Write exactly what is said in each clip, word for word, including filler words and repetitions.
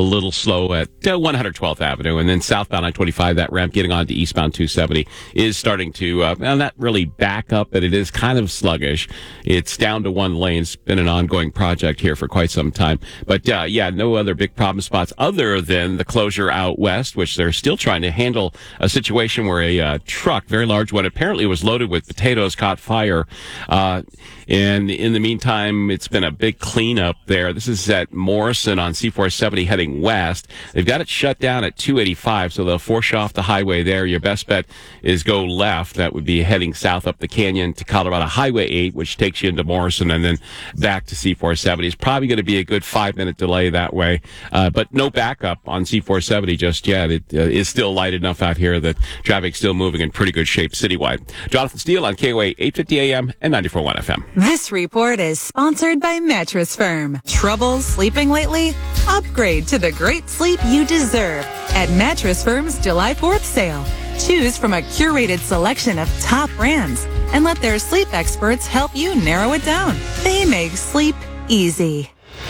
little slow at uh, one hundred twelfth Avenue. And then southbound I twenty-five, that ramp getting on to eastbound two seventy is starting to, uh, well, not really back up, but it is kind of sluggish. It's down to one lane. It's been an ongoing project here for quite some time. But, uh, yeah, no other big problem spots other than the closure out west, which they're still trying to handle a situation where a uh, truck, very large one, apparently was loaded with potatoes, caught fire. Uh, and in the meantime, it's been a big cleanup there. This is at Morrison on C four seventy heading west. They've got it shut down at two eighty-five, so they'll force you off the highway there. Your best bet is go left. That would be heading south up the canyon to Colorado Highway eight, which takes you into Morrison and then back to C four seventy. It's probably going to be a good five-minute delay that way, uh, but no backup on C four seventy just yet. It uh, is still light enough out here that traffic's still moving in pretty good shape citywide. Jonathan Steele on K O A eight fifty A M and ninety-four point one F M. This report is sponsored by Mattress Firm. Trouble sleeping lately? Upgrade to the great sleep you deserve at Mattress Firm's July fourth sale. Choose from a curated selection of top brands and let their sleep experts help you narrow it down. They make sleep easy.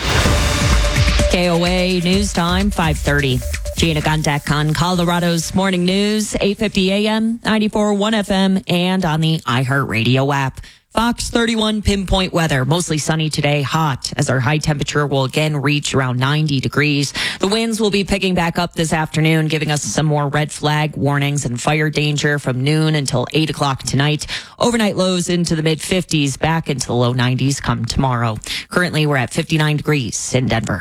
K O A News Time, five thirty. Gina Guntek on Colorado's Morning News, eight fifty A M, ninety-four point one F M, and on the iHeartRadio app. Fox thirty-one pinpoint weather, mostly sunny today, hot as our high temperature will again reach around ninety degrees. The winds will be picking back up this afternoon, giving us some more red flag warnings and fire danger from noon until eight o'clock tonight. Overnight lows into the mid fifties, back into the low nineties come tomorrow. Currently, we're at fifty-nine degrees in Denver.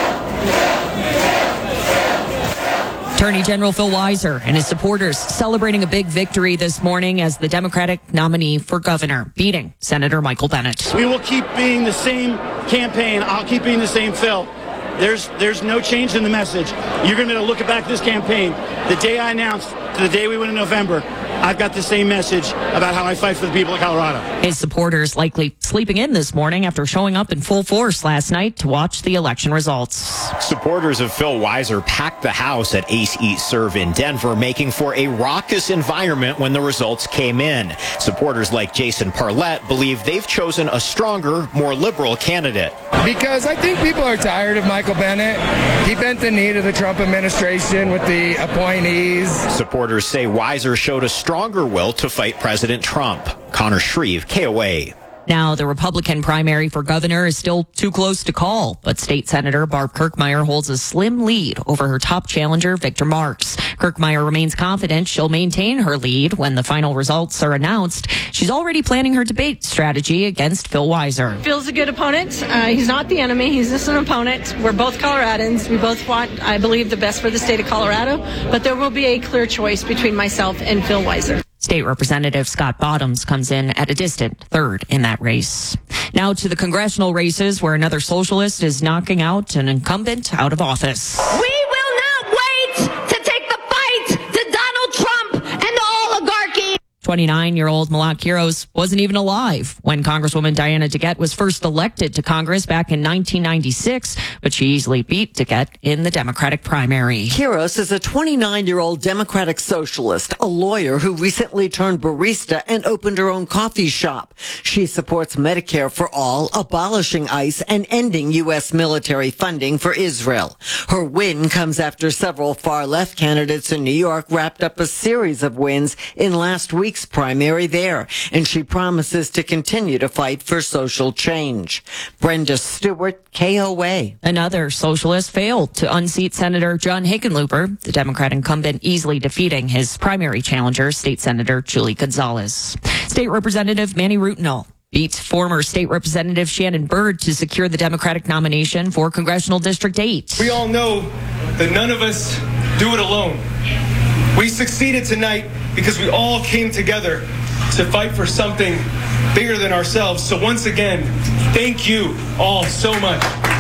Attorney General Phil Weiser and his supporters celebrating a big victory this morning as the Democratic nominee for governor, beating Senator Michael Bennet. We will keep being the same campaign. I'll keep being the same Phil. There's there's no change in the message. You're going to look back at this campaign, the day I announced to the day we win in November, I've got the same message about how I fight for the people of Colorado. His supporters likely sleeping in this morning after showing up in full force last night to watch the election results. Supporters of Phil Weiser packed the house at Ace Eat Serve in Denver, making for a raucous environment when the results came in. Supporters like Jason Parlett believe they've chosen a stronger, more liberal candidate. Because I think people are tired of Michael Bennet. He bent the knee to the Trump administration with the appointees. Supporters say Weiser showed a stronger will to fight President Trump. Connor Shreve, K O A. Now, the Republican primary for governor is still too close to call, but State Senator Barb Kirkmeyer holds a slim lead over her top challenger, Victor Marx. Kirkmeyer remains confident she'll maintain her lead when the final results are announced. She's already planning her debate strategy against Phil Weiser. Phil's a good opponent. Uh, he's not the enemy. He's just an opponent. We're both Coloradans. We both want, I believe, the best for the state of Colorado, but there will be a clear choice between myself and Phil Weiser. State Representative Scott Bottoms comes in at a distant third in that race. Now to the congressional races where another socialist is knocking out an incumbent out of office. We will not wait to take the fight to Donald Trump and the oligarchy. twenty-nine-year-old Malak Quiros wasn't even alive when Congresswoman Diana DeGette was first elected to Congress back in nineteen ninety-six, but she easily beat DeGette in the Democratic primary. Quiros is a twenty-nine-year-old Democratic socialist, a lawyer who recently turned barista and opened her own coffee shop. She supports Medicare for all, abolishing ICE, and ending U S military funding for Israel. Her win comes after several far-left candidates in New York wrapped up a series of wins in last week's primary there, and she promises to continue to fight for social change. Brenda Stewart, K O A. Another socialist failed to unseat Senator John Hickenlooper, the Democrat incumbent easily defeating his primary challenger, State Senator Julie Gonzalez. State Representative Manny Rutinol beat former State Representative Shannon Byrd to secure the Democratic nomination for Congressional District eight. We all know that none of us do it alone. We succeeded tonight because we all came together to fight for something bigger than ourselves. So once again, thank you all so much.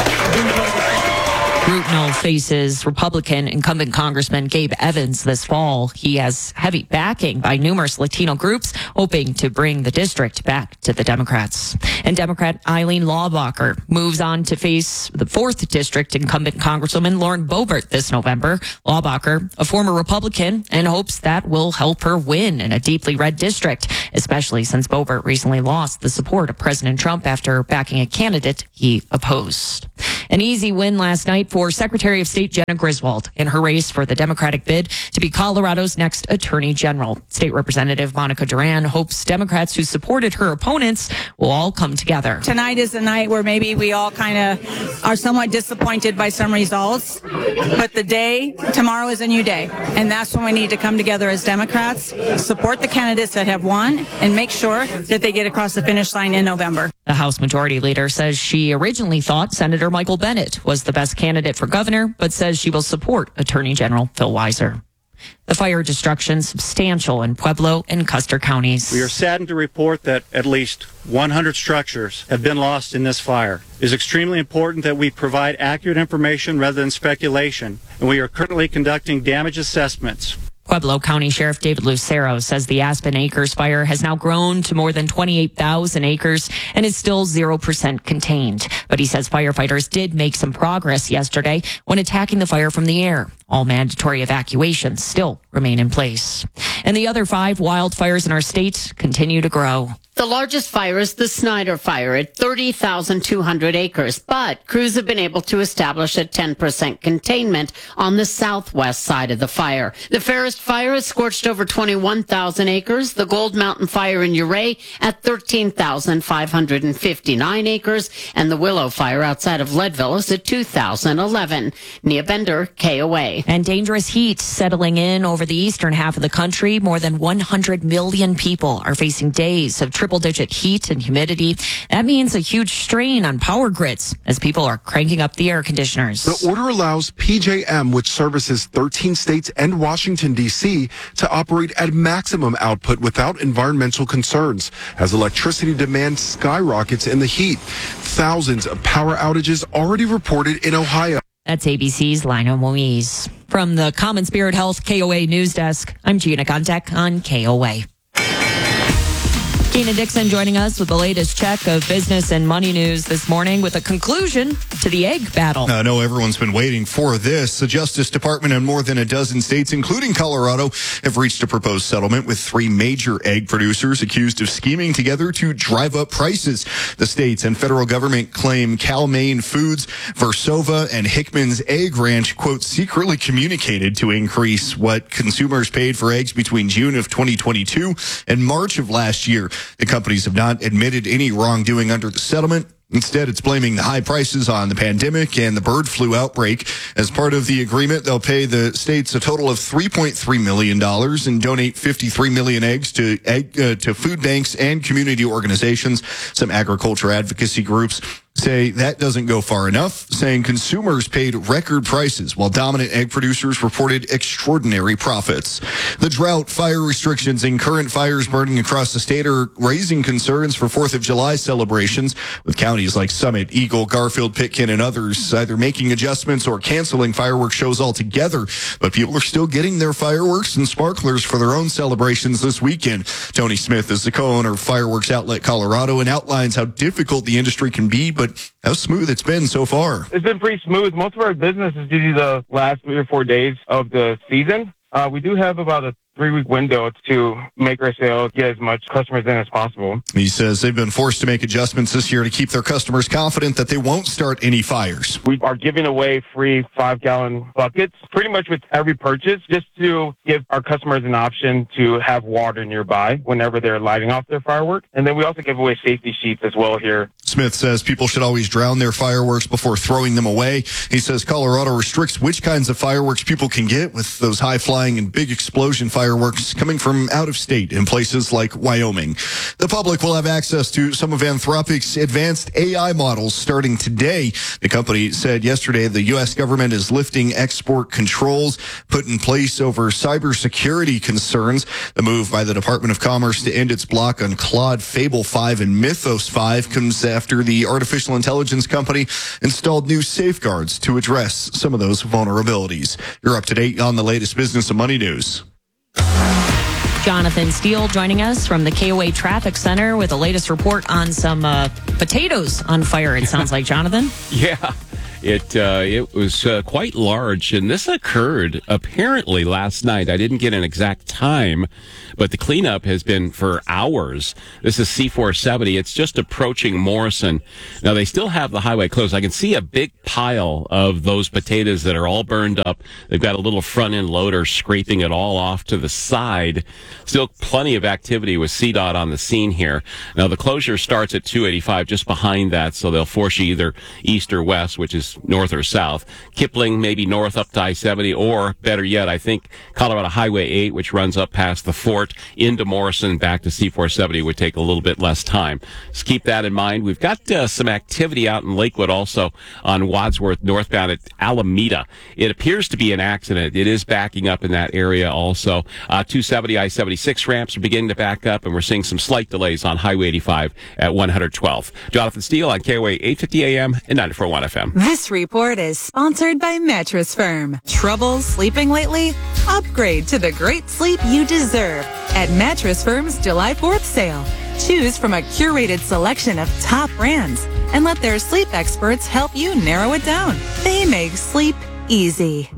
Rutinol faces Republican incumbent Congressman Gabe Evans this fall. He has heavy backing by numerous Latino groups, hoping to bring the district back to the Democrats. And Democrat Eileen Laubacher moves on to face the fourth District incumbent Congresswoman Lauren Boebert this November. Laubacher, a former Republican, and hopes that will help her win in a deeply red district. especially since Boebert recently lost the support of President Trump after backing a candidate he opposed. An easy win last night for Secretary of State Jena Griswold in her race for the Democratic bid to be Colorado's next Attorney General. State Representative Monica Duran hopes Democrats who supported her opponents will all come together. Tonight is a night where maybe we all kind of are somewhat disappointed by some results, but the day, tomorrow is a new day, and that's when we need to come together as Democrats, support the candidates that have won, and make sure that they get across the finish line in November. The House Majority Leader says she originally thought Senator Michael Bennet was the best candidate for governor, but says she will support Attorney General Phil Weiser. The fire destruction substantial in Pueblo and Custer counties. We are saddened to report that at least one hundred structures have been lost in this fire. It is extremely important that we provide accurate information rather than speculation, and we are currently conducting damage assessments. Pueblo County Sheriff David Lucero says the Aspen Acres fire has now grown to more than twenty-eight thousand acres and is still zero percent contained. But he says firefighters did make some progress yesterday when attacking the fire from the air. All mandatory evacuations still remain in place. And the other five wildfires in our state continue to grow. The largest fire is the Snyder Fire at thirty thousand two hundred acres, but crews have been able to establish a ten percent containment on the southwest side of the fire. The Fairest Fire has scorched over twenty-one thousand acres, the Gold Mountain Fire in Ouray at thirteen thousand five hundred fifty-nine acres, and the Willow Fire outside of Leadville is at two thousand eleven. Nia Bender, K O A. And dangerous heat settling in over the eastern half of the country. More than one hundred million people are facing days of triple-digit heat and humidity. That means a huge strain on power grids as people are cranking up the air conditioners. The order allows P J M, which services thirteen states and Washington, D C, to operate at maximum output without environmental concerns as electricity demand skyrockets in the heat. Thousands of power outages already reported in Ohio. That's A B C's Lionel Moise. From the Common Spirit Health K O A News Desk, I'm Gina Gontek on K O A. Tina Dixon joining us with the latest check of business and money news this morning with a conclusion to the egg battle. I know everyone's been waiting for this. The Justice Department and more than a dozen states, including Colorado, have reached a proposed settlement with three major egg producers accused of scheming together to drive up prices. The states and federal government claim Cal-Maine Foods, Versova, and Hickman's Egg Ranch, quote, secretly communicated to increase what consumers paid for eggs between June of twenty twenty-two and March of last year. The companies have not admitted any wrongdoing under the settlement. Instead, it's blaming the high prices on the pandemic and the bird flu outbreak. As part of the agreement, they'll pay the states a total of three point three million dollars and donate fifty-three million eggs to egg, uh, to food banks and community organizations. Some agriculture advocacy groups say that doesn't go far enough, saying consumers paid record prices while dominant egg producers reported extraordinary profits. The drought, fire restrictions, and current fires burning across the state are raising concerns for fourth of July celebrations, with counties like Summit, Eagle, Garfield, Pitkin, and others either making adjustments or canceling fireworks shows altogether. But people are still getting their fireworks and sparklers for their own celebrations this weekend. Tony Smith is the co-owner of Fireworks Outlet Colorado and outlines how difficult the industry can be, but how smooth it's been so far. It's been pretty smooth. Most of our business is due to the last three or four days of the season. Uh, we do have about a three-week window to make our sales, get as much customers in as possible. He says they've been forced to make adjustments this year to keep their customers confident that they won't start any fires. We are giving away free five-gallon buckets pretty much with every purchase, just to give our customers an option to have water nearby whenever they're lighting off their fireworks. And then we also give away safety sheets as well here. Smith says people should always drown their fireworks before throwing them away. He says Colorado restricts which kinds of fireworks people can get, with those high-flying and big explosion fireworks coming from out of state in places like Wyoming. The public will have access to some of Anthropic's advanced A I models starting today. The company said yesterday the U S government is lifting export controls put in place over cybersecurity concerns. The move by the Department of Commerce to end its block on Claude, Fable five, and Mythos five comes after the artificial intelligence company installed new safeguards to address some of those vulnerabilities. You're up to date on the latest business and money news. Jonathan Steele joining us from the K O A Traffic Center with the latest report on some uh, potatoes on fire, it sounds like, Jonathan. Yeah. It uh, it was uh, quite large, and this occurred apparently last night. I didn't get an exact time, but the cleanup has been for hours. This is C four seventy. It's just approaching Morrison. Now, they still have the highway closed. I can see a big pile of those potatoes that are all burned up. They've got a little front-end loader scraping it all off to the side. Still plenty of activity with C DOT on the scene here. Now, the closure starts at two eighty-five, just behind that, so they'll force you either east or west, which is north or south. Kipling, maybe north up to I seventy, or better yet, I think Colorado Highway eight, which runs up past the fort into Morrison, back to C four seventy, would take a little bit less time. Just keep that in mind. We've got uh, some activity out in Lakewood also on Wadsworth northbound at Alameda. It appears to be an accident. It is backing up in that area also. Uh, two seventy, I seventy-six ramps are beginning to back up, and we're seeing some slight delays on Highway eighty-five at one twelve. Jonathan Steele on K O A eight fifty A M and ninety-four point one F M. This report is sponsored by Mattress Firm. Trouble sleeping lately? Upgrade to the great sleep you deserve at Mattress Firm's July fourth sale. Choose from a curated selection of top brands and let their sleep experts help you narrow it down. They make sleep easy.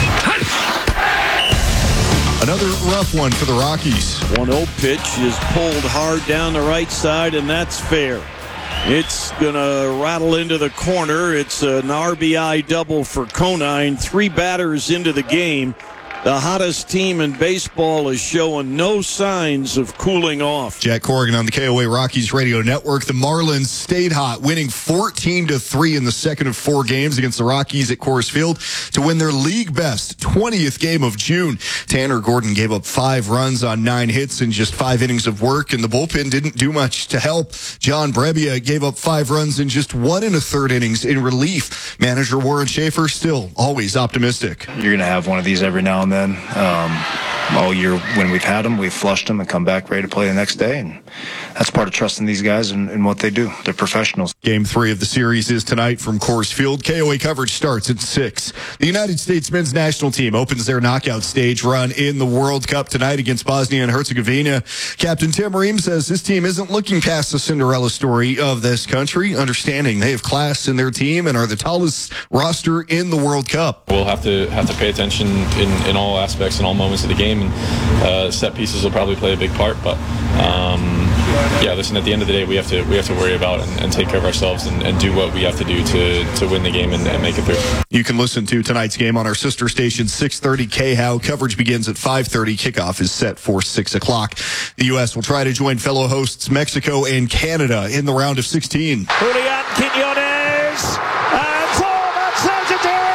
Another rough one for the Rockies. one oh pitch is pulled hard down the right side, and that's fair. It's going to rattle into the corner. It's an R B I double for Conine. Three batters into the game. The hottest team in baseball is showing no signs of cooling off. Jack Corrigan on the K O A Rockies Radio Network. The Marlins stayed hot, winning fourteen to three in the second of four games against the Rockies at Coors Field to win their league best twentieth game of June. Tanner Gordon gave up five runs on nine hits in just five innings of work, and the bullpen didn't do much to help. John Brebbia gave up five runs in just one and a third innings in relief. Manager Warren Schaefer still always optimistic. You're going to have one of these every now and then. Um, all year when we've had them, we've flushed them and come back ready to play the next day. And that's part of trusting these guys and, and what they do. They're professionals. Game three of the series is tonight from Coors Field. K O A coverage starts at six. The United States men's national team opens their knockout stage run in the World Cup tonight against Bosnia and Herzegovina. Captain Tim Ream says his team isn't looking past the Cinderella story of this country, understanding they have class in their team and are the tallest roster in the World Cup. We'll have to have to pay attention in, in all aspects and all moments of the game, and uh, set pieces will probably play a big part, but um, yeah, listen, at the end of the day, we have to we have to worry about and, and take care of ourselves and, and do what we have to do to, to win the game and, and make it through. You can listen to tonight's game on our sister station, six thirty K H O W. Coverage begins at five thirty. Kickoff is set for six o'clock. The U S will try to join fellow hosts Mexico and Canada in the round of sixteen. Julian Quiñones, and oh, that says it is.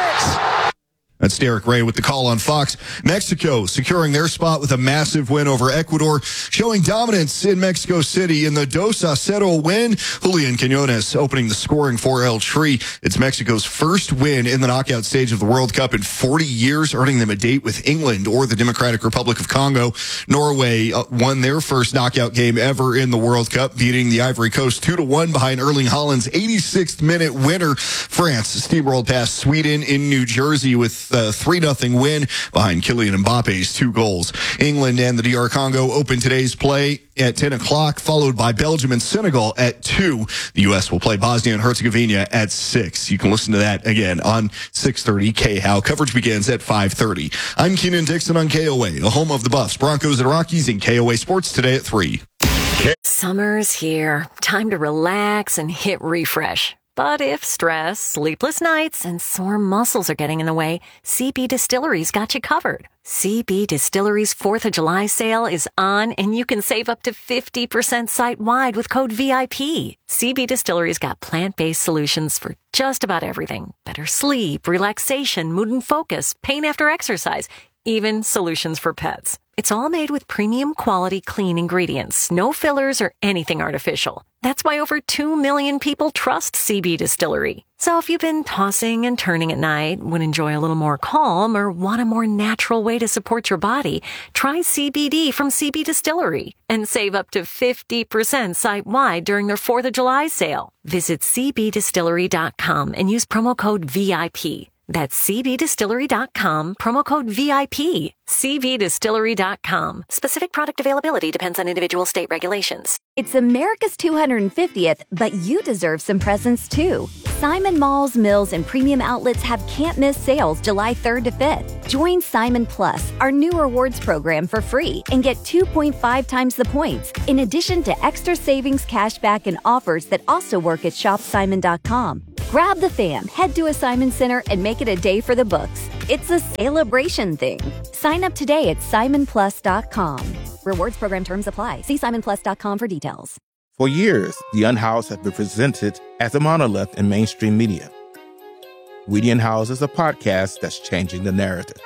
That's Derek Ray with the call on Fox. Mexico securing their spot with a massive win over Ecuador, showing dominance in Mexico City in the dos a cero win. Julian Quiñones opening the scoring for El Tri. It's Mexico's first win in the knockout stage of the World Cup in forty years, earning them a date with England or the Democratic Republic of Congo. Norway uh, won their first knockout game ever in the World Cup, beating the Ivory Coast two to one behind Erling Haaland's eighty-sixth minute winner. France steamrolled past Sweden in New Jersey with a three nothing win behind Kylian Mbappe's two goals. England and the D R Congo open today's play at ten o'clock, followed by Belgium and Senegal at two. The U S will play Bosnia and Herzegovina at six. You can listen to that again on six thirty K H O W. Coverage begins at five thirty. I'm Keenan Dixon on K O A, the home of the Buffs, Broncos, and Rockies, in K O A Sports today at three. Summer's here. Time to relax and hit refresh. But if stress, sleepless nights, and sore muscles are getting in the way, C B Distillery's got you covered. C B Distillery's fourth of July sale is on, and you can save up to fifty percent site-wide with code V I P. C B Distillery's got plant-based solutions for just about everything. Better sleep, relaxation, mood and focus, pain after exercise, even solutions for pets. It's all made with premium quality clean ingredients, no fillers or anything artificial. That's why over two million people trust C B Distillery. So if you've been tossing and turning at night, would enjoy a little more calm, or want a more natural way to support your body, try C B D from C B Distillery and save up to fifty percent site-wide during their fourth of July sale. Visit C B distillery dot com and use promo code V I P. That's C B distillery dot com, promo code V I P. C B distillery dot com. Specific product availability depends on individual state regulations. It's America's two hundred fiftieth, but you deserve some presents too. Simon Malls, Mills, and premium outlets have can't-miss sales July third to fifth. Join Simon Plus, our new rewards program, for free and get two point five times the points, in addition to extra savings, cashback, and offers that also work at shop simon dot com. Grab the fam, head to a Simon Center, and make it a day for the books. It's a celebration thing. Sign up today at simon plus dot com. Rewards program terms apply. See simon plus dot com for details. For years, The Unhoused has been presented as a monolith in mainstream media. We the Unhoused is a podcast that's changing the narrative.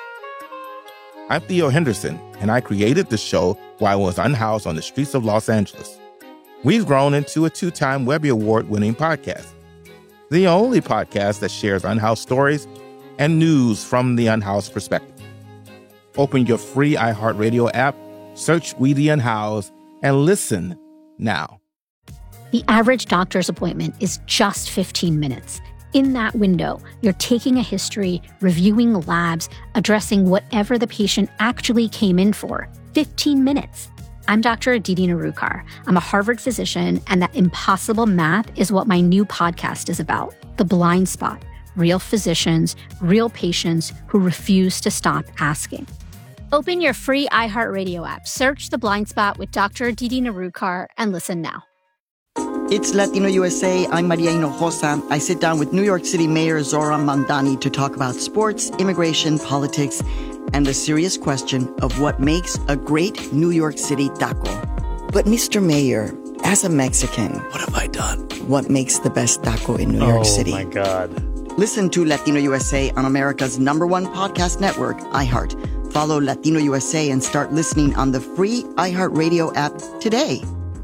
I'm Theo Henderson, and I created the show while I was unhoused on the streets of Los Angeles. We've grown into a two-time Webby Award-winning podcast. The only podcast that shares unhoused stories and news from the unhoused perspective. Open your free iHeartRadio app, search We the Unhoused, and listen now. The average doctor's appointment is just fifteen minutes. In that window, you're taking a history, reviewing labs, addressing whatever the patient actually came in for. fifteen minutes. I'm Doctor Aditi Narukar. I'm a Harvard physician, and that impossible math is what my new podcast is about. The Blind Spot. Real physicians, real patients who refuse to stop asking. Open your free iHeartRadio app, search The Blind Spot with Doctor Aditi Narukar, and listen now. It's Latino U S A. I'm Maria Hinojosa. I sit down with New York City Mayor Zoran Mandani to talk about sports, immigration, politics, and the serious question of what makes a great New York City taco. But Mister Mayor, as a Mexican, what have I done? What makes the best taco in New oh, York City? Oh my God. Listen to Latino U S A on America's number one podcast network, iHeart. Follow Latino U S A and start listening on the free iHeartRadio app today.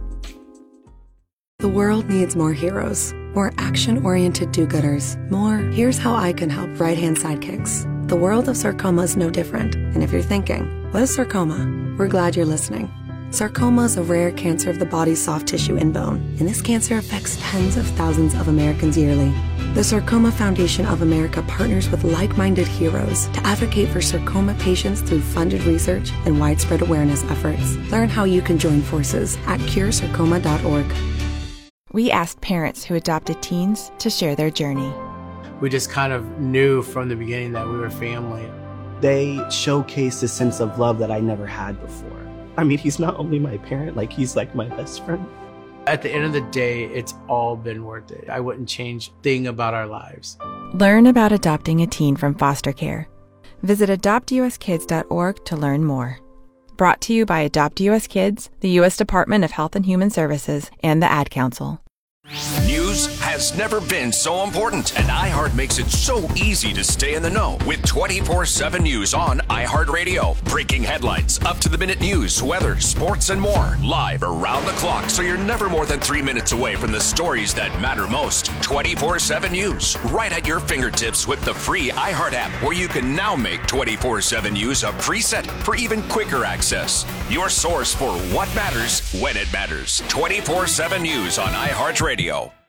The world needs more heroes, more action-oriented do-gooders, more here's how I can help right-hand sidekicks. The world of sarcoma is no different. And if you're thinking, what is sarcoma? We're glad you're listening. Sarcoma is a rare cancer of the body's soft tissue and bone, and this cancer affects tens of thousands of Americans yearly. The Sarcoma Foundation of America partners with like-minded heroes to advocate for sarcoma patients through funded research and widespread awareness efforts. Learn how you can join forces at cure sarcoma dot org. We asked parents who adopted teens to share their journey. We just kind of knew from the beginning that we were family. They showcased a sense of love that I never had before. I mean, he's not only my parent, like he's like my best friend. At the end of the day, it's all been worth it. I wouldn't change a thing about our lives. Learn about adopting a teen from foster care. Visit adopt u s kids dot org to learn more. Brought to you by Adopt U S Kids, the U S Department of Health and Human Services, and the Ad Council. News has never been so important, and iHeart makes it so easy to stay in the know with twenty-four seven News on iHeartRadio. Breaking headlines, up-to-the-minute news, weather, sports, and more. Live around the clock, so you're never more than three minutes away from the stories that matter most. twenty-four seven News, right at your fingertips with the free iHeart app, where you can now make twenty-four seven News a preset for even quicker access. Your source for what matters when it matters. twenty-four seven News on iHeartRadio.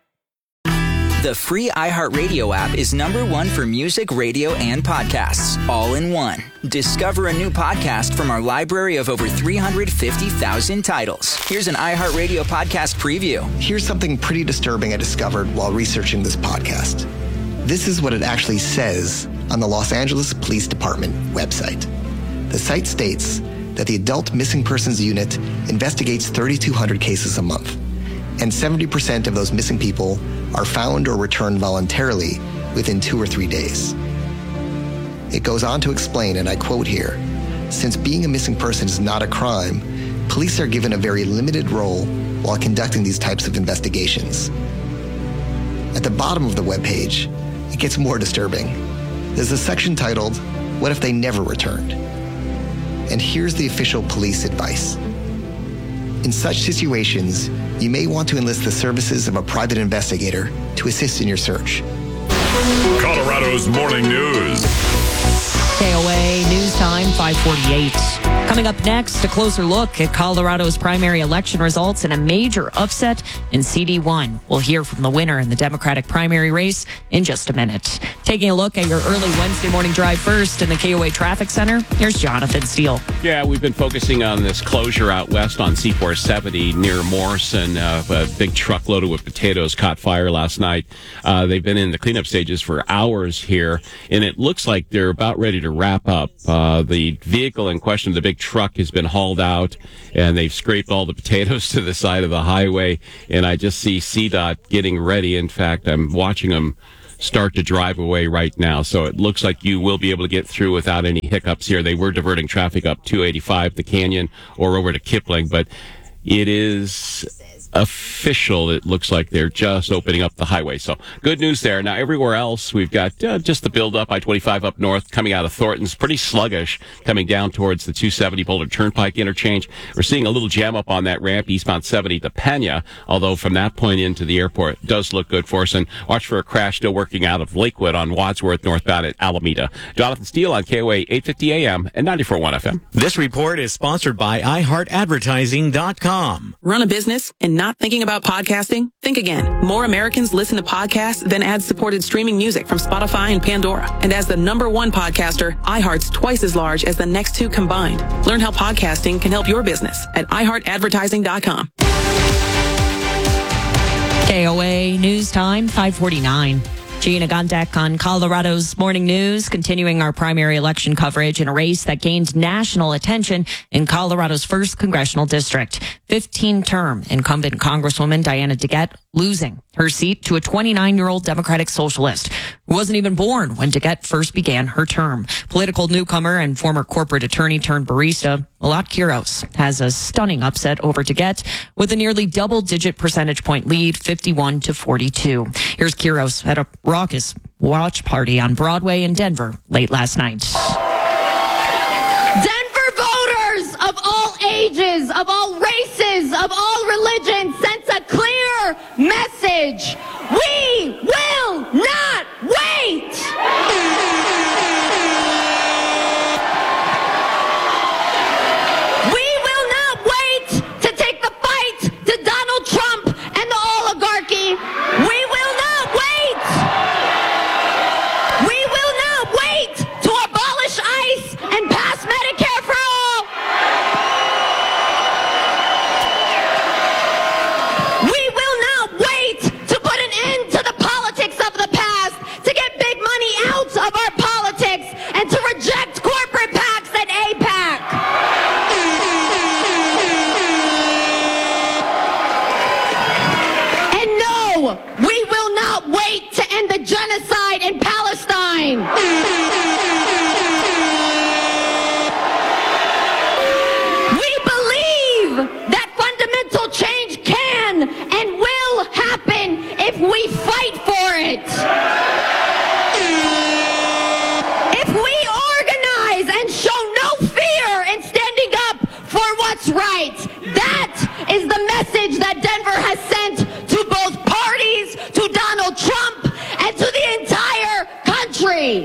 The free iHeartRadio app is number one for music, radio, and podcasts, all in one. Discover a new podcast from our library of over three hundred fifty thousand titles. Here's an iHeartRadio podcast preview. Here's something pretty disturbing I discovered while researching this podcast. This is what it actually says on the Los Angeles Police Department website. The site states that the Adult Missing Persons Unit investigates thirty-two hundred cases a month, and seventy percent of those missing people are found or returned voluntarily within two or three days. It goes on to explain, and I quote here, since being a missing person is not a crime, police are given a very limited role while conducting these types of investigations. At the bottom of the webpage, it gets more disturbing. There's a section titled, What If They Never Returned? And here's the official police advice. In such situations, you may want to enlist the services of a private investigator to assist in your search. Colorado's Morning News. K O A News Time, five forty-eight. Coming up next, a closer look at Colorado's primary election results and a major upset in C D one. We'll hear from the winner in the Democratic primary race in just a minute. Taking a look at your early Wednesday morning drive first in the K O A Traffic Center, here's Jonathan Steele. Yeah, we've been focusing on this closure out west on C four seventy near Morrison. Uh, a big truck loaded with potatoes caught fire last night. Uh, they've been in the cleanup stages for hours here, and it looks like they're about ready to wrap up. Uh, the vehicle in question, the big truck, has been hauled out, and they've scraped all the potatoes to the side of the highway, and I just see C DOT getting ready. In fact, I'm watching them start to drive away right now, so it looks like you will be able to get through without any hiccups here. They were diverting traffic up two eighty-five, the Canyon, or over to Kipling, but it is official. It looks like they're just opening up the highway. So good news there. Now everywhere else, we've got uh, just the build up. I twenty-five up north coming out of Thornton's pretty sluggish coming down towards the two seventy Boulder Turnpike interchange. We're seeing a little jam up on that ramp eastbound seventy to Pena, although from that point into the airport it does look good for us. And watch for a crash still working out of Lakewood on Wadsworth northbound at Alameda. Jonathan Steele on K O A eight fifty A M and ninety-four point one F M. This report is sponsored by i heart advertising dot com. Run a business and not thinking about podcasting? Think again. More Americans listen to podcasts than ad-supported streaming music from Spotify and Pandora. And as the number one podcaster, iHeart's twice as large as the next two combined. Learn how podcasting can help your business at i heart advertising dot com. K O A News Time, five forty-nine. Gina Gondek on Colorado's Morning News, continuing our primary election coverage in a race that gained national attention in Colorado's first congressional district. fifteen-term incumbent Congresswoman Diana DeGette losing her seat to a twenty-nine-year-old Democratic socialist who wasn't even born when DeGette first began her term. Political newcomer and former corporate attorney turned barista, Alot Quiros, has a stunning upset over DeGette with a nearly double-digit percentage point lead, fifty-one to forty-two. Here's Quiros at a raucous watch party on Broadway in Denver late last night. Denver voters of all ages, of all races, of all religions sent a clear message. We will not wait. We will not wait to take the fight to Donald Trump and the oligarchy. We will not wait. We will not wait to abolish ICE and pass Medicare for all. We will not wait to put an end to the politics of the past, to get big money out of our politics, and to reject corporate PACs and AIPAC. And no, we will not wait to end the genocide in Palestine. We believe that fundamental change can and will happen if we fight for it. If we organize and show no fear in standing up for what's right, that is the message that Denver has sent to both parties, to Donald Trump, and to the entire country.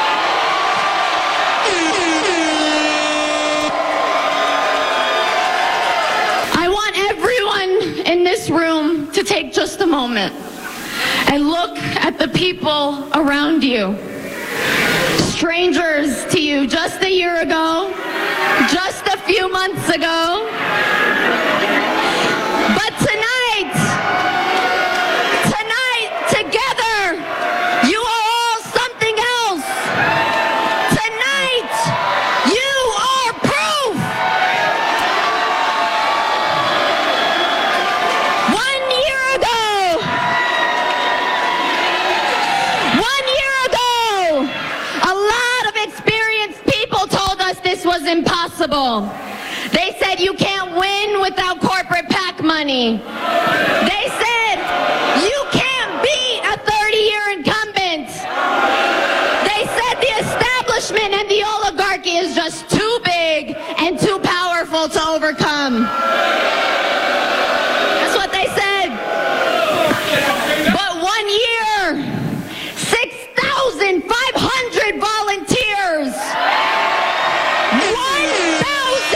I want everyone in this room to take just a moment and look at the people around you. Strangers to you just a year ago, just a few months ago. But tonight, tonight, together, you are all something else. Tonight, you are proof. One year ago, one year ago, a lot of experienced people told us this was impossible. They said you can't win without corporate PAC money. They said you can't beat a thirty-year incumbent. They said the establishment and the oligarchy is just too big and too powerful to overcome. That's what they said. But one year, six thousand five hundred volunteers, one thousand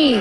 money.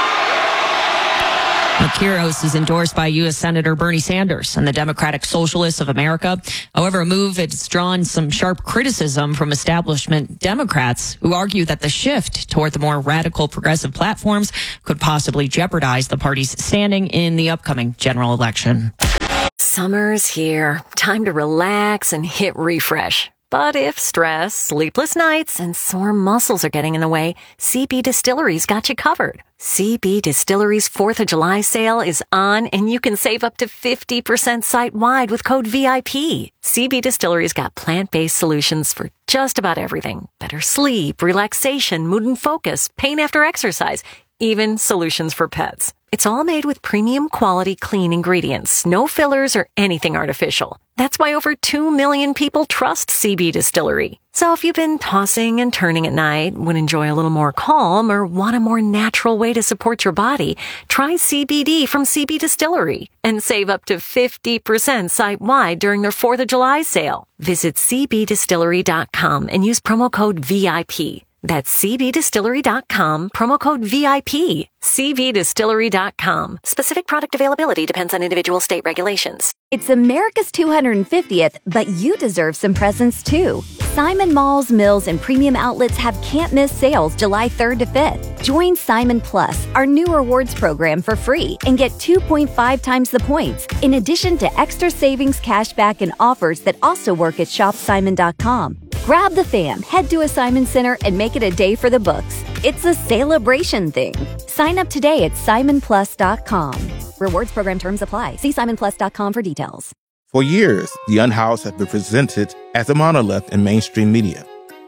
Kiros is endorsed by U S Senator Bernie Sanders and the Democratic Socialists of America. However, a move has drawn some sharp criticism from establishment Democrats who argue that the shift toward the more radical progressive platforms could possibly jeopardize the party's standing in the upcoming general election. Summer's here. Time to relax and hit refresh. But if stress, sleepless nights, and sore muscles are getting in the way, C B Distillery's got you covered. C B Distillery's fourth of July sale is on, and you can save up to fifty percent site-wide with code V I P. C B Distillery's got plant-based solutions for just about everything. Better sleep, relaxation, mood and focus, pain after exercise, even solutions for pets. It's all made with premium quality clean ingredients, no fillers or anything artificial. That's why over two million people trust C B Distillery. So if you've been tossing and turning at night, would enjoy a little more calm, or want a more natural way to support your body, try C B D from C B Distillery and save up to fifty percent site-wide during their fourth of July sale. Visit C B distillery dot com and use promo code V I P. That's C B distillery dot com, promo code V I P. C B distillery dot com. Specific product availability depends on individual state regulations. It's America's two hundred fiftieth, but you deserve some presents too. Simon Malls, Mills, and premium outlets have can't-miss sales July third to fifth. Join Simon Plus, our new rewards program, for free and get two point five times the points, in addition to extra savings, cashback, and offers that also work at shop simon dot com. Grab the fam, head to a Simon Center, and make it a day for the books. It's a celebration thing. Sign up today at simon plus dot com. Rewards program terms apply. See simon plus dot com for details. For years, The Unhoused has been presented as a monolith in mainstream media.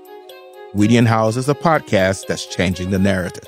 We the Unhoused is a podcast that's changing the narrative.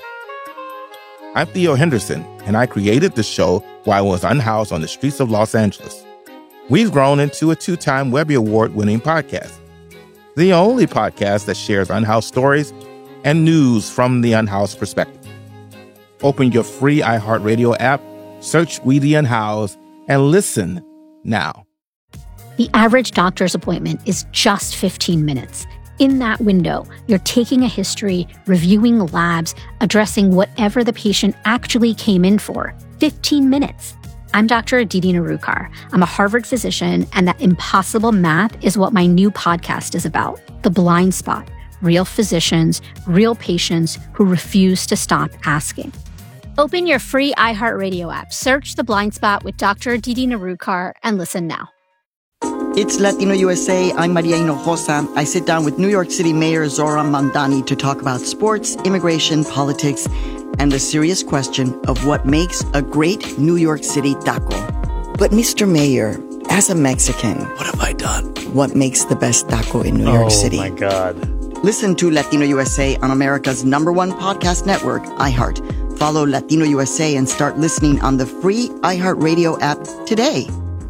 I'm Theo Henderson, and I created the show while I was unhoused on the streets of Los Angeles. We've grown into a two-time Webby Award-winning podcast, the only podcast that shares unhoused stories and news from the unhoused perspective. Open your free iHeartRadio app, search We the Unhoused, and listen now. The average doctor's appointment is just fifteen minutes. In that window, you're taking a history, reviewing labs, addressing whatever the patient actually came in for. fifteen minutes. I'm Doctor Aditi Narukar. I'm a Harvard physician, and that impossible math is what my new podcast is about. The Blind Spot. Real physicians, real patients who refuse to stop asking. Open your free iHeartRadio app, search The Blind Spot with Doctor Aditi Narukar, and listen now. It's Latino U S A. I'm Maria Hinojosa. I sit down with New York City Mayor Zohran Mamdani to talk about sports, immigration, politics, and the serious question of what makes a great New York City taco. But Mister Mayor, as a Mexican, what have I done? What makes the best taco in New oh, York City? Oh, my God. Listen to Latino U S A on America's number one podcast network, iHeart. Follow Latino U S A and start listening on the free iHeartRadio app today.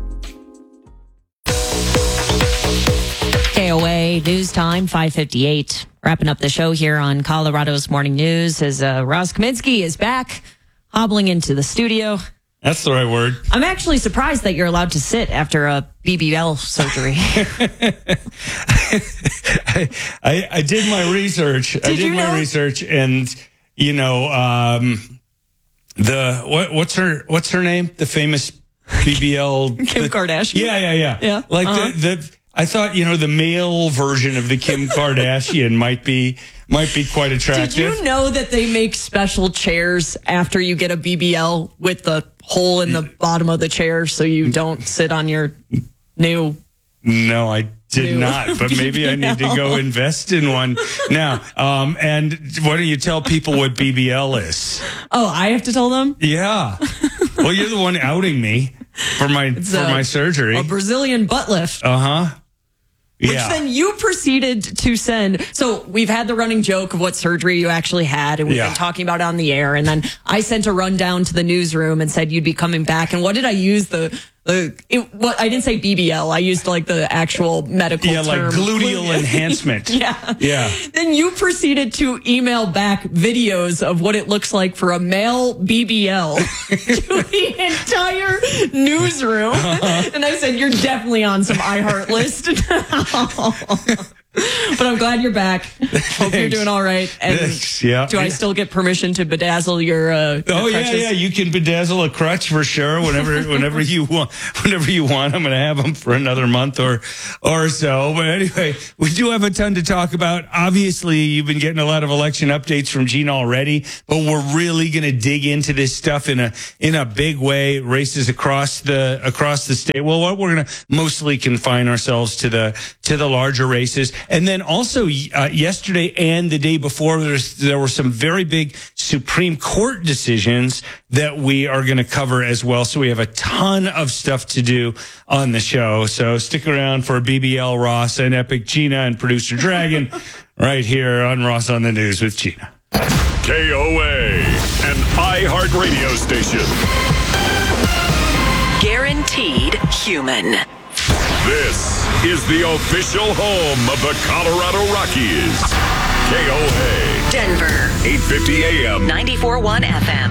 K O A News Time, five fifty-eight. Wrapping up the show here on Colorado's Morning News as uh, Ross Kaminsky is back, hobbling into the studio. That's the right word. I'm actually surprised that you're allowed to sit after a B B L surgery. I, I, I did my research. Did I did you my know? research, and you know, um, the what, what's her what's her name? The famous B B L Kim the, Kardashian. Yeah, yeah, yeah. Yeah. Like uh-huh. the the. I thought, you know, the male version of the Kim Kardashian might be might be quite attractive. Did you know that they make special chairs after you get a B B L with the hole in the bottom of the chair so you don't sit on your new... No, I did new not, but maybe B B L. I need to go invest in one now. Um, and why don't you tell people what B B L is? Oh, I have to tell them? Yeah. Well, you're the one outing me for my It's for a- my surgery. A Brazilian butt lift. Uh-huh. Which Yeah. then you proceeded to send. So we've had the running joke of what surgery you actually had, and we've Yeah. been talking about it on the air. And then I sent a rundown to the newsroom and said you'd be coming back. And what did I use? The the it, what I didn't say B B L. I used like the actual medical Yeah, like term. gluteal enhancement. Yeah. Yeah. Then you proceeded to email back videos of what it looks like for a male B B L to the entire newsroom. Uh-huh. And I said, you're definitely on some iHeart list now. But I'm glad you're back. Hope you're doing all right. And yeah. do I still get permission to bedazzle your? Uh, oh your yeah, crutches? yeah. You can bedazzle a crutch for sure. Whenever, whenever you want, whenever you want. I'm going to have them for another month or, or so. But anyway, we do have a ton to talk about. Obviously, you've been getting a lot of election updates from Gina already, but we're really going to dig into this stuff in a in a big way. Races across the across the state. Well, what we're going to mostly confine ourselves to the to the larger races. And then also uh, yesterday and the day before, there's, there were some very big Supreme Court decisions that we are going to cover as well. So we have a ton of stuff to do on the show. So stick around for B B L, Ross, and Epic Gina and producer Dragon right here on Ross on the News with Gina. K O A, an iHeart radio station. Guaranteed human. This is the official home of the Colorado Rockies. K O A. Denver. eight fifty A M. ninety-four point one F M.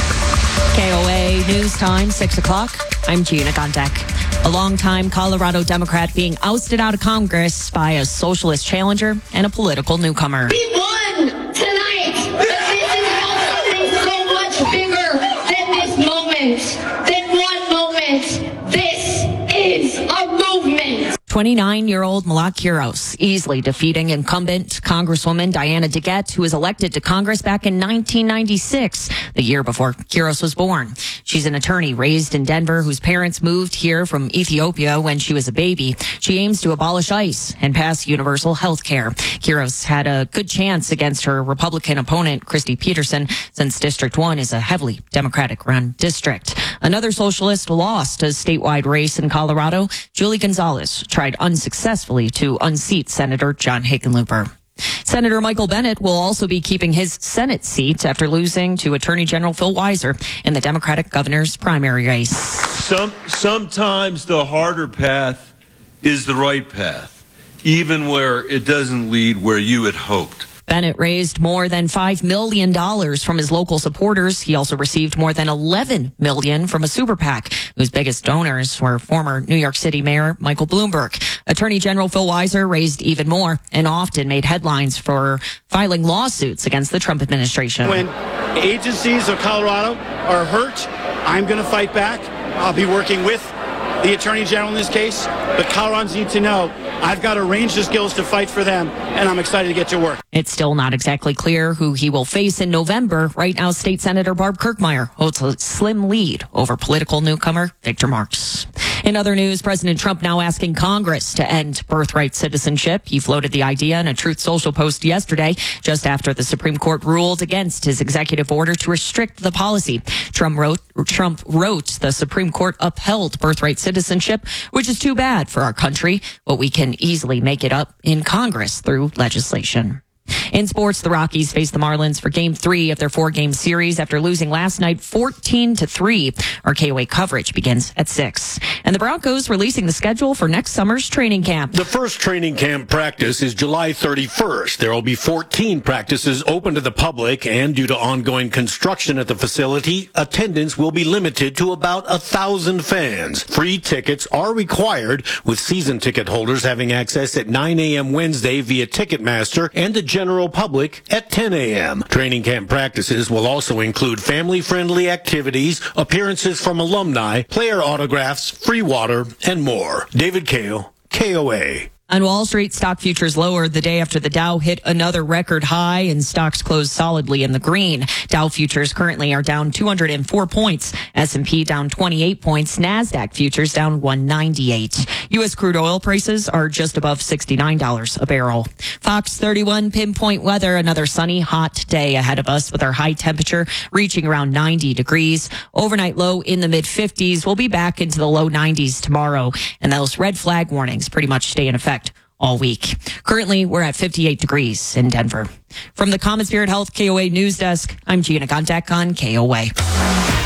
K O A News Time, six o'clock. I'm Gina Gondek. A longtime Colorado Democrat being ousted out of Congress by a socialist challenger and a political newcomer. We won tonight, but this is about something so much bigger than this moment, than one moment. This is a movement. twenty-nine-year-old Malak Quiros easily defeating incumbent Congresswoman Diana DeGette, who was elected to Congress back in nineteen ninety-six, the year before Quiros was born. She's an attorney raised in Denver whose parents moved here from Ethiopia when she was a baby. She aims to abolish ICE and pass universal health care. Quiros had a good chance against her Republican opponent, Christy Peterson, since District one is a heavily Democratic-run district. Another socialist lost a statewide race in Colorado. Julie Gonzalez tried unsuccessfully to unseat Senator John Hickenlooper. Senator Michael Bennet will also be keeping his Senate seat after losing to Attorney General Phil Weiser in the Democratic governor's primary race. Some, sometimes the harder path is the right path, even where it doesn't lead where you had hoped. Bennett raised more than five million dollars from his local supporters. He also received more than eleven million dollars from a super PAC, whose biggest donors were former New York City Mayor Michael Bloomberg. Attorney General Phil Weiser raised even more and often made headlines for filing lawsuits against the Trump administration. When agencies of Colorado are hurt, I'm going to fight back. I'll be working with the Attorney General in this case, but Coloradans need to know I've got a range of skills to fight for them, and I'm excited to get to work. It's still not exactly clear who he will face in November. Right now, State Senator Barb Kirkmeyer holds a slim lead over political newcomer Victor Marx. In other news, President Trump now asking Congress to end birthright citizenship. He floated the idea in a Truth Social post yesterday, just after the Supreme Court ruled against his executive order to restrict the policy. Trump wrote, Trump wrote, the Supreme Court upheld birthright citizenship, which is too bad for our country, but we can easily make it up in Congress through legislation. In sports, the Rockies face the Marlins for game three of their four-game series after losing last night fourteen to three. Our K O A coverage begins at six. And the Broncos releasing the schedule for next summer's training camp. The first training camp practice is July thirty-first. There will be fourteen practices open to the public, and due to ongoing construction at the facility, attendance will be limited to about a thousand fans. Free tickets are required, with season ticket holders having access at nine a.m. Wednesday via Ticketmaster and the general public at ten a.m. Training camp practices will also include family-friendly activities, appearances from alumni, player autographs, free water, and more. David Kale, K O A. On Wall Street, stock futures lowered the day after the Dow hit another record high and stocks closed solidly in the green. Dow futures currently are down two hundred four points. S and P down twenty-eight points. NASDAQ futures down one ninety-eight. U S crude oil prices are just above sixty-nine dollars a barrel. Fox thirty-one pinpoint weather. Another sunny, hot day ahead of us with our high temperature reaching around ninety degrees. Overnight low in the mid fifties. We'll be back into the low nineties tomorrow. And those red flag warnings pretty much stay in effect all week. Currently, we're at fifty-eight degrees in Denver. From the Common Spirit Health K O A News Desk, I'm Gina Gondek on K O A.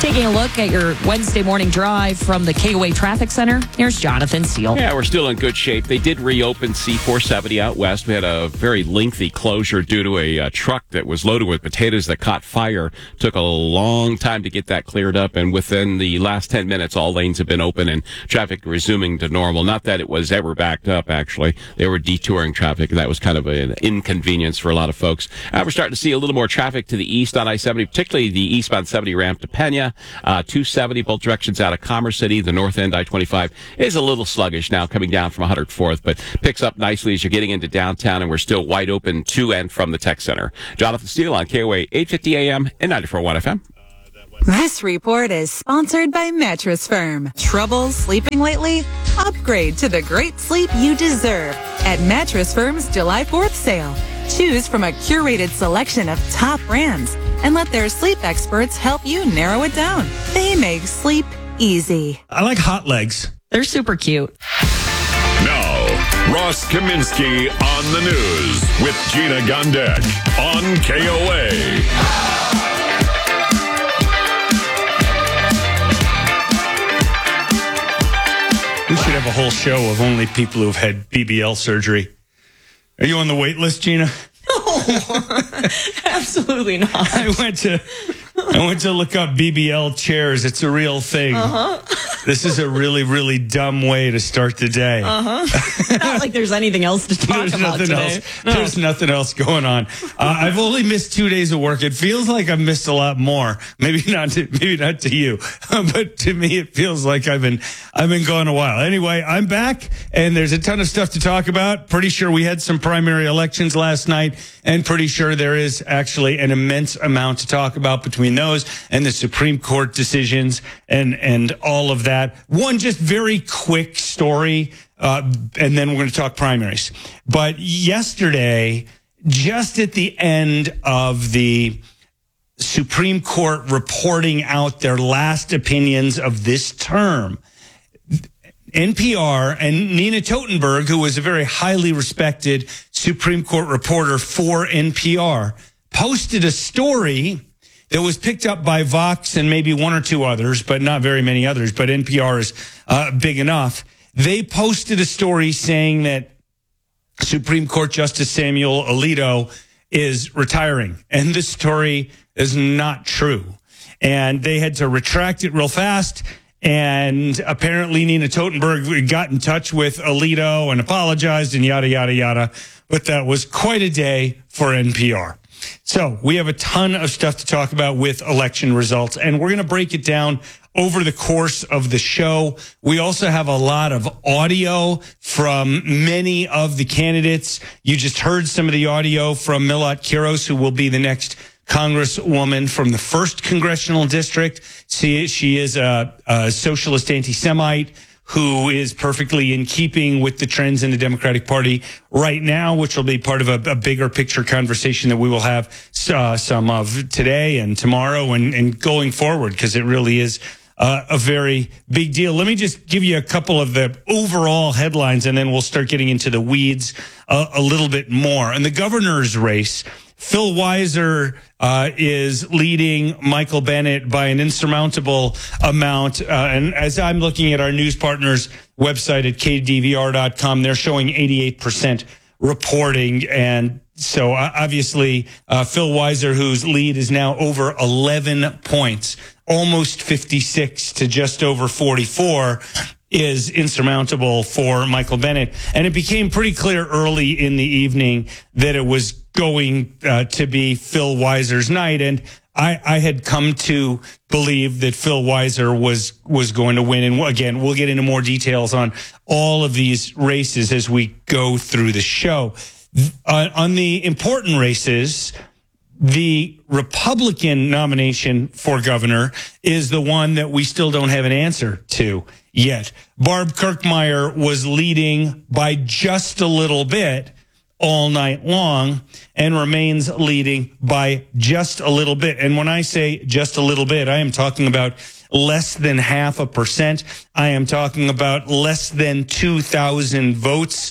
Taking a look at your Wednesday morning drive from the K O A Traffic Center, here's Jonathan Steele. Yeah, we're still in good shape. They did reopen C four seventy out west. We had a very lengthy closure due to a uh, truck that was loaded with potatoes that caught fire. Took a long time to get that cleared up, and within the last ten minutes, all lanes have been open and traffic resuming to normal. Not that it was ever backed up, actually. They were detouring traffic, and that was kind of an inconvenience for a lot of folks. Uh, we're starting to see a little more traffic to the east on I seventy, particularly the eastbound seventy ramp to Pena. Uh, two seventy, both directions out of Commerce City. The north end, I twenty-five, is a little sluggish now coming down from one hundred fourth, but picks up nicely as you're getting into downtown, and we're still wide open to and from the Tech Center. Jonathan Steele on K O A eight fifty A M and ninety-four point one F M. This report is sponsored by Mattress Firm. Trouble sleeping lately? Upgrade to the great sleep you deserve at Mattress Firm's July fourth sale. Choose from a curated selection of top brands and let their sleep experts help you narrow it down. They make sleep easy. I like hot legs. They're super cute. Now, Ross Kaminsky on the news with Gina Gondek on K O A. We should have a whole show of only people who've had B B L surgery. Are you on the wait list, Gina? No, absolutely not. I went to I went to look up B B L chairs. It's a real thing. Uh-huh. This is a really, really dumb way to start the day. Uh-huh. Not like there's anything else to talk There's about nothing today. else. No. There's nothing else going on. Uh, I've only missed two days of work. It feels like I've missed a lot more. Maybe not to, maybe not to you, but to me, it feels like I've been I've been gone a while. Anyway, I'm back, and there's a ton of stuff to talk about. Pretty sure we had some primary elections last night, and pretty sure there is actually an immense amount to talk about between those and the Supreme Court decisions and and all of that. One just very quick story, uh, and then we're going to talk primaries. But yesterday, just at the end of the Supreme Court reporting out their last opinions of this term, N P R and Nina Totenberg, who was a very highly respected Supreme Court reporter for N P R, posted a story that was picked up by Vox and maybe one or two others, but not very many others, but N P R is uh, big enough. They posted a story saying that Supreme Court Justice Samuel Alito is retiring. And this story is not true. And they had to retract it real fast. And apparently Nina Totenberg got in touch with Alito and apologized and yada, yada, yada. But that was quite a day for N P R. So we have a ton of stuff to talk about with election results, and we're going to break it down over the course of the show. We also have a lot of audio from many of the candidates. You just heard some of the audio from Milot Kiros, who will be the next Congresswoman from the first congressional district. She, she is a, a socialist anti-Semite who is perfectly in keeping with the trends in the Democratic Party right now, which will be part of a, a bigger picture conversation that we will have uh, some of today and tomorrow and, and going forward, because it really is uh, a very big deal. Let me just give you a couple of the overall headlines, and then we'll start getting into the weeds a, a little bit more. In the governor's race, Phil Weiser uh, is leading Michael Bennet by an insurmountable amount. Uh, and as I'm looking at our news partners' website at K D V R dot com, they're showing eighty-eight percent reporting. And so uh, obviously, uh, Phil Weiser, whose lead is now over eleven points, almost fifty-six to just over forty-four, is insurmountable for Michael Bennet. And it became pretty clear early in the evening that it was going uh, to be Phil Weiser's night. And I, I had come to believe that Phil Weiser was, was going to win. And again, we'll get into more details on all of these races as we go through the show. Uh, on the important races, the Republican nomination for governor is the one that we still don't have an answer to yet. Barb Kirkmeyer was leading by just a little bit all night long and remains leading by just a little bit. And when I say just a little bit, I am talking about less than half a percent. I am talking about less than two thousand votes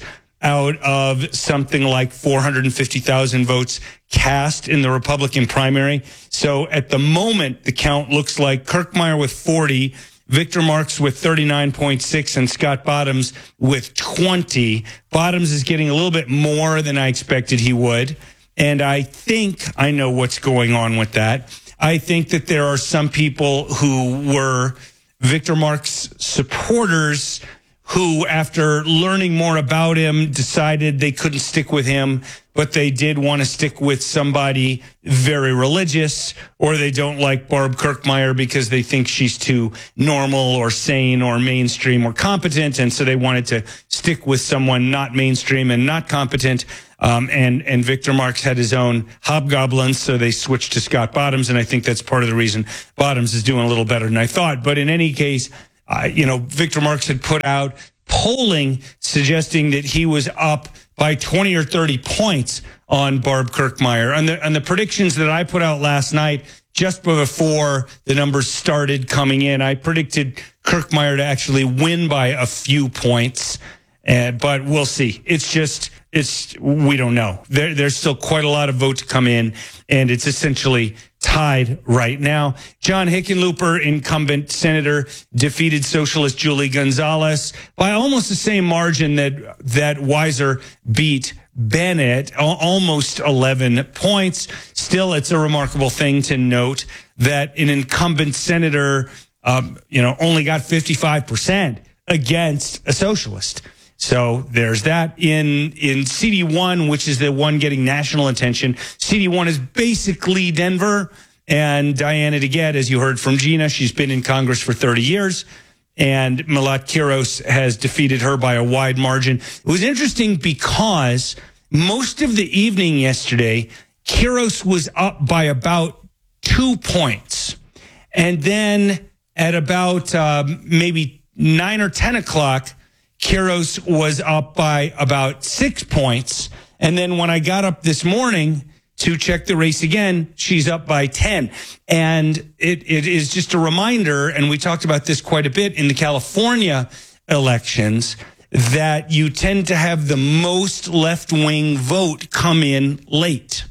out of something like four hundred fifty thousand votes cast in the Republican primary. So at the moment, the count looks like Kirkmeyer with forty, Victor Marx with thirty-nine point six, and Scott Bottoms with twenty. Bottoms is getting a little bit more than I expected he would. And I think I know what's going on with that. I think that there are some people who were Victor Marx supporters who, after learning more about him, decided they couldn't stick with him, but they did want to stick with somebody very religious, or they don't like Barb Kirkmeyer because they think she's too normal or sane or mainstream or competent, and so they wanted to stick with someone not mainstream and not competent. Um, and, and Victor Marx had his own hobgoblins, so they switched to Scott Bottoms, and I think that's part of the reason Bottoms is doing a little better than I thought. But in any case, uh, you know, Victor Marx had put out polling suggesting that he was up by twenty or thirty points on Barb Kirkmeyer. And the, and the predictions that I put out last night, just before the numbers started coming in, I predicted Kirkmeyer to actually win by a few points. Uh, but we'll see. It's just, it's, we don't know. There, there's still quite a lot of votes come in, and it's essentially tied right now. John Hickenlooper, incumbent senator, defeated socialist Julie Gonzalez by almost the same margin that, that Weiser beat Bennett, almost eleven points. Still, it's a remarkable thing to note that an incumbent senator, um, you know, only got fifty-five percent against a socialist. So there's that. In in C D one, which is the one getting national attention, C D one is basically Denver. And Diana DeGette, as you heard from Gina, she's been in Congress for thirty years. And Milat Kiros has defeated her by a wide margin. It was interesting because most of the evening yesterday, Kiros was up by about two points. And then at about uh, maybe nine or ten o'clock, Kiros was up by about six points. And then when I got up this morning to check the race again, she's up by ten. And it, it is just a reminder, and we talked about this quite a bit in the California elections, that you tend to have the most left-wing vote come in late.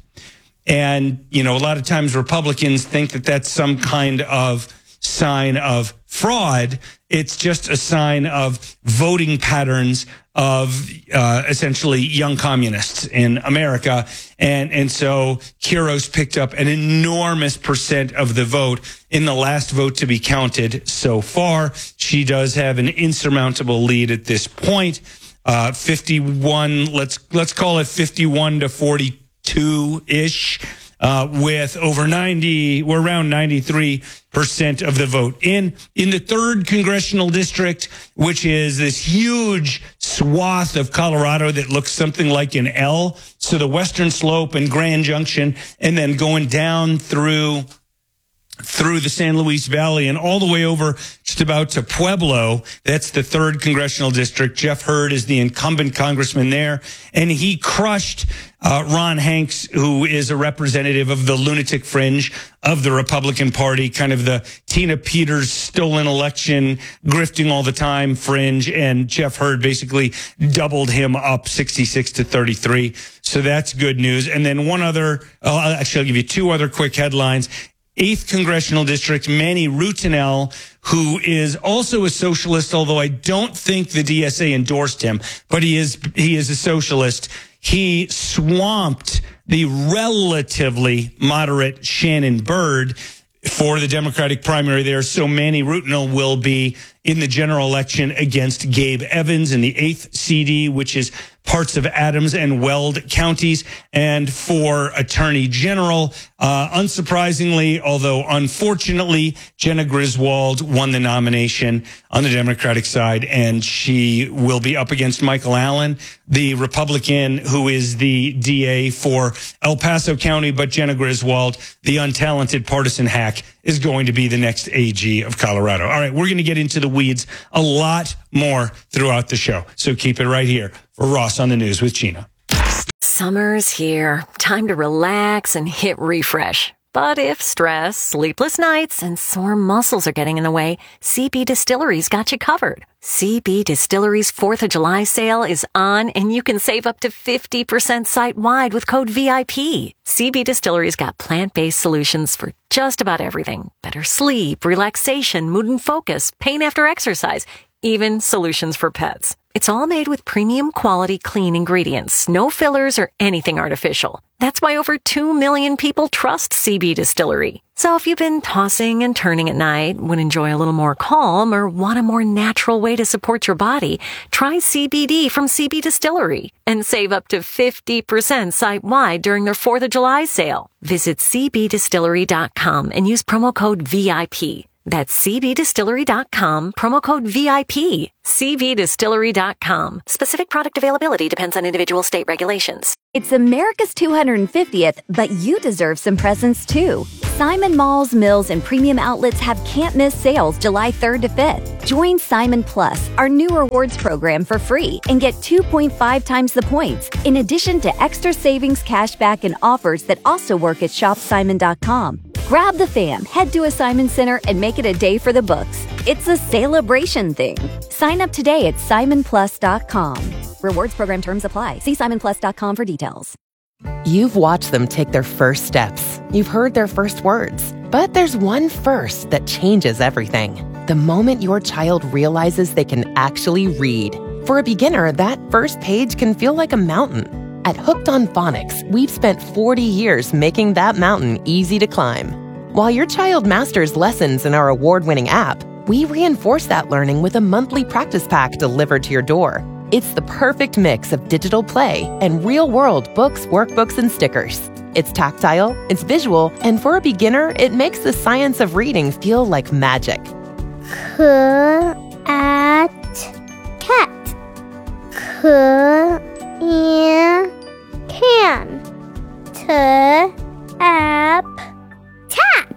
And, you know, a lot of times Republicans think that that's some kind of sign of fraud. It's just a sign of voting patterns of uh, essentially young communists in America. And, and so Kiros picked up an enormous percent of the vote in the last vote to be counted so far. She does have an insurmountable lead at this point. Uh, fifty-one, let's, let's call it fifty-one to forty-two ish. Uh, with over ninety, we're around ninety-three percent of the vote. In, in the third congressional district, which is this huge swath of Colorado that looks something like an L. So the Western Slope and Grand Junction, and then going down through through the San Luis Valley and all the way over just about to Pueblo. That's the third congressional district. Jeff Hurd is the incumbent congressman there, and he crushed uh, Ron Hanks, who is a representative of the lunatic fringe of the Republican Party, kind of the Tina Peters stolen election, grifting all the time fringe, and Jeff Hurd basically doubled him up sixty-six to thirty-three. So that's good news. And then one other, uh, actually I'll give you two other quick headlines. eighth Congressional District, Manny Rutinel, who is also a socialist, although I don't think the D S A endorsed him, but he is he is a socialist. He swamped the relatively moderate Shannon Byrd for the Democratic primary there. So Manny Rutinel will be in the general election against Gabe Evans in the eighth C D, which is parts of Adams and Weld counties. And for Attorney General, uh, unsurprisingly, although unfortunately, Jenna Griswold won the nomination on the Democratic side, and she will be up against Michael Allen, the Republican who is the D A for El Paso County. But Jenna Griswold, the untalented partisan hack, is going to be the next A G of Colorado. All right, we're going to get into the weeds a lot more throughout the show. So keep it right here for Ross on the News with Gina. Summer's here. Time to relax and hit refresh. But if stress, sleepless nights, and sore muscles are getting in the way, C B Distillery's got you covered. C B Distillery's fourth of July sale is on, and you can save up to fifty percent site-wide with code V I P. C B Distillery's got plant-based solutions for just about everything. Better sleep, relaxation, mood and focus, pain after exercise, even solutions for pets. It's all made with premium quality clean ingredients, no fillers or anything artificial. That's why over two million people trust C B Distillery. So if you've been tossing and turning at night, would enjoy a little more calm, or want a more natural way to support your body, try C B D from C B Distillery and save up to fifty percent site-wide during their fourth of July sale. Visit c b distillery dot com and use promo code V I P. That's c b distillery dot com, promo code V I P. c b distillery dot com. Specific product availability depends on individual state regulations. It's America's two hundred fiftieth, but you deserve some presents too. Simon Malls, Mills, and Premium Outlets have can't-miss sales July third to fifth. Join Simon Plus, our new rewards program, for free and get two point five times the points, in addition to extra savings, cashback, and offers that also work at shop simon dot com. Grab the fam, head to a Simon Center, and make it a day for the books. It's a celebration thing. Sign up today at simon plus dot com. Rewards program terms apply. See simon plus dot com for details. You've watched them take their first steps. You've heard their first words. But there's one first that changes everything. The moment your child realizes they can actually read. For a beginner, that first page can feel like a mountain. At Hooked on Phonics, we've spent forty years making that mountain easy to climb. While your child masters lessons in our award-winning app, we reinforce that learning with a monthly practice pack delivered to your door. It's the perfect mix of digital play and real-world books, workbooks, and stickers. It's tactile, it's visual, and for a beginner, it makes the science of reading feel like magic. C at cat. C in can. T app tap.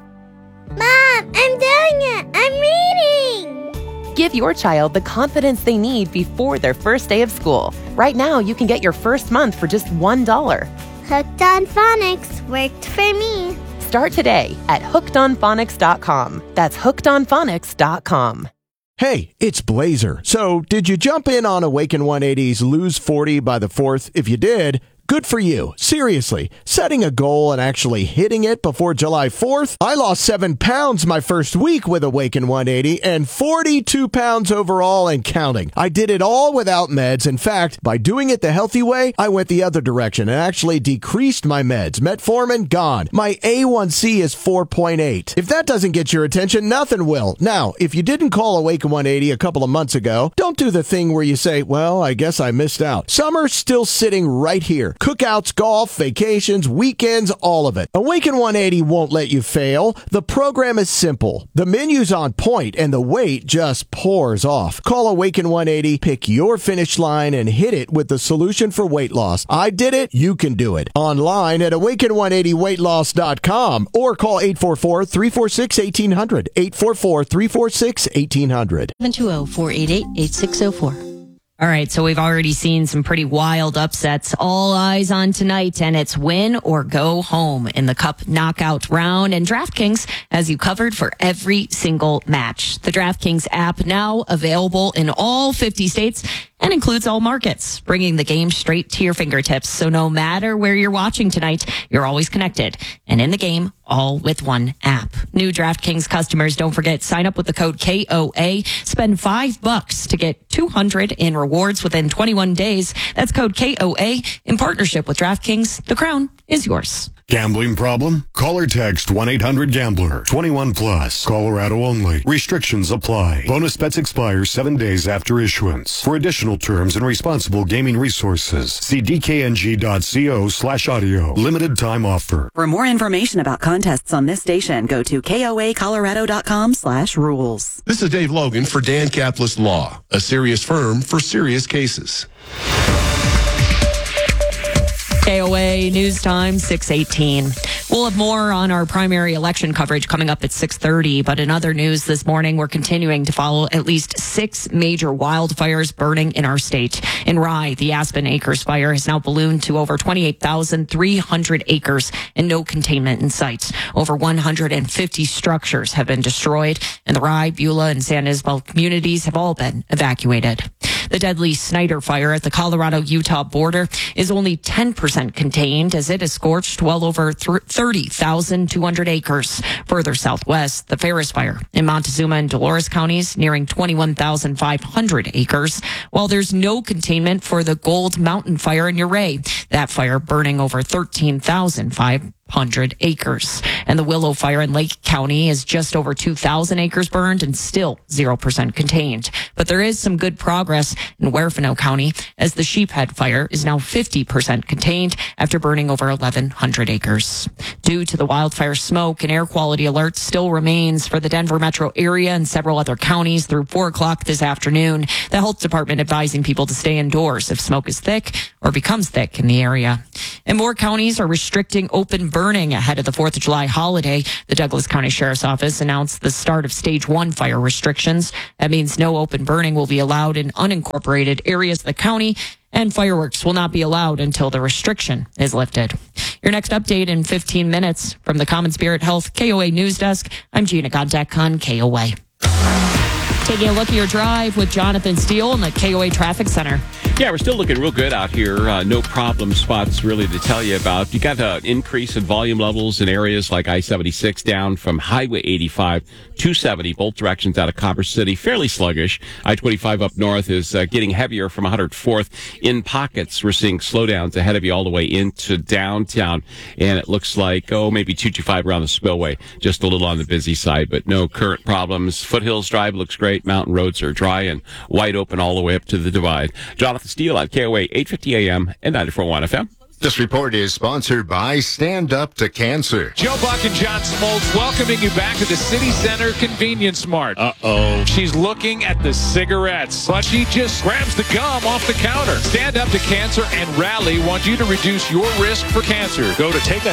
Mom, I'm doing it. I'm reading. Give your child the confidence they need before their first day of school. Right now, you can get your first month for just one dollar. Hooked on Phonics worked for me. Start today at hooked on phonics dot com. That's hooked on phonics dot com. Hey, it's Blazer. So, did you jump in on Awaken one eighty's Lose forty by the fourth? If you did, good for you. Seriously, setting a goal and actually hitting it before July fourth? I lost seven pounds my first week with Awaken one eighty and forty-two pounds overall and counting. I did it all without meds. In fact, by doing it the healthy way, I went the other direction and actually decreased my meds. Metformin, gone. My A one C is four point eight. If that doesn't get your attention, nothing will. Now, if you didn't call Awaken one eighty a couple of months ago, don't do the thing where you say, well, I guess I missed out. Summer's still sitting right here. Cookouts, golf, vacations, weekends, all of it. Awaken one eighty won't let you fail. The program is simple. The menu's on point and the weight just pours off. Call Awaken one eighty, pick your finish line, and hit it with the solution for weight loss. I did it. You can do it. Online at awaken one eighty weight loss dot com or call eight four four, three four six, one eight zero zero. eight four four, three four six, one eight zero zero. seven two zero, four eight eight, eight six zero four. All right, so we've already seen some pretty wild upsets. All eyes on tonight, and it's win or go home in the Cup knockout round. And DraftKings has you covered for every single match. The DraftKings app now available in all fifty states and includes all markets, bringing the game straight to your fingertips. So no matter where you're watching tonight, you're always connected and in the game, all with one app. New DraftKings customers, don't forget, sign up with the code K O A. Spend five bucks to get two hundred in rewards within twenty-one days. That's code K O A in partnership with DraftKings. The crown is yours. Gambling problem? Call or text one eight hundred gambler. twenty-one plus. Colorado only. Restrictions apply. Bonus bets expire seven days after issuance. For additional terms and responsible gaming resources, see d k n g dot co slash audio. Limited time offer. For more information about contests on this station, go to k o a colorado dot com slash rules. This is Dave Logan for Dan Caplis Law, a serious firm for serious cases. K O A News Time, six eighteen. We'll have more on our primary election coverage coming up at six thirty. But in other news this morning, we're continuing to follow at least six major wildfires burning in our state. In Rye, the Aspen Acres fire has now ballooned to over twenty-eight thousand three hundred acres and no containment in sight. Over one hundred fifty structures have been destroyed, and the Rye, Beulah, and San Isabel communities have all been evacuated. The deadly Snyder fire at the Colorado-Utah border is only ten percent contained as it has scorched well over thirty thousand two hundred acres. Further southwest, the Ferris fire in Montezuma and Dolores counties nearing twenty-one thousand five hundred acres, while there's no containment for the Gold Mountain fire in Ouray. That fire burning over thirteen thousand five hundred acres. And the Willow fire in Lake County is just over two thousand acres burned and still zero percent contained. But there is some good progress in Huerfano County as the Sheephead fire is now fifty percent contained after burning over eleven hundred acres. Due to the wildfire smoke, an air quality alert still remains for the Denver metro area and several other counties through four o'clock this afternoon. The health department advising people to stay indoors if smoke is thick or becomes thick in the area. And more counties are restricting open burning ahead of the fourth of July holiday. The Douglas County Sheriff's Office announced the start of stage one fire restrictions. That means no open burning will be allowed in unincorporated areas of the county, and fireworks will not be allowed until the restriction is lifted. Your next update in fifteen minutes from the Common Spirit Health K O A News Desk. I'm Gina Gondek on K O A. Taking a look at your drive with Jonathan Steele in the K O A Traffic Center. Yeah, we're still looking real good out here. Uh, no problem spots really to tell you about. You got an increase in volume levels in areas like I seventy-six down from Highway eighty-five, two seventy, both directions out of Copper City. Fairly sluggish. I twenty-five up north is uh, getting heavier from one hundred fourth. In pockets, we're seeing slowdowns ahead of you all the way into downtown. And it looks like, oh, maybe two twenty-five around the Spillway. Just a little on the busy side, but no current problems. Foothills Drive looks great. Mountain roads are dry and wide open all the way up to the Divide. Jonathan Steele on K O A eight fifty A M and ninety-four point one F M. This report is sponsored by Stand Up to Cancer. Joe Buck and John Smoltz welcoming you back to the City Center Convenience Mart. Uh-oh. She's looking at the cigarettes, but she just grabs the gum off the counter. Stand Up to Cancer and Rally want you to reduce your risk for cancer. Go to take a